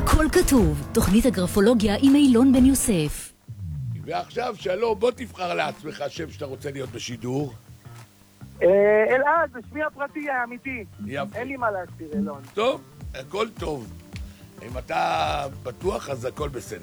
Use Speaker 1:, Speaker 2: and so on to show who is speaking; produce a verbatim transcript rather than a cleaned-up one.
Speaker 1: הכל כתוב, תוכנית הגרפולוגיה עם אילון בן יוסף.
Speaker 2: ועכשיו שלום, בוא תבחר לעצמך שם שאתה רוצה להיות בשידור.
Speaker 3: אלעד, זה שמי הפרטי האמיתי.
Speaker 2: יפה.
Speaker 3: אין לי מה להסתיר, אילון.
Speaker 2: טוב, הכל טוב. אם אתה בטוח אז הכל בסדר.